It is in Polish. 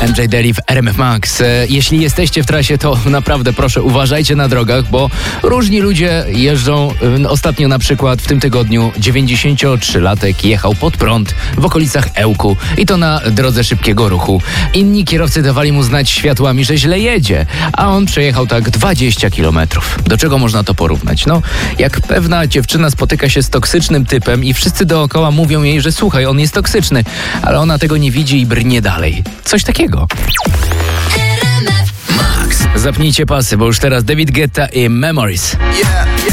MJ Daly w RMF Max. Jeśli jesteście w trasie, to naprawdę proszę uważajcie na drogach, bo różni ludzie jeżdżą. Ostatnio na przykład w tym tygodniu 93-latek jechał pod prąd w okolicach Ełku i to na drodze szybkiego ruchu. Inni kierowcy dawali mu znać światłami, że źle jedzie, a on przejechał tak 20 kilometrów. Do czego można to porównać? No, jak pewna dziewczyna spotyka się z toksycznym typem i wszyscy dookoła mówią jej, że słuchaj, on jest toksyczny, ale ona tego nie widzi i brnie dalej. Coś takiego. Max. Zapnijcie pasy, bo już teraz David Guetta i Memories.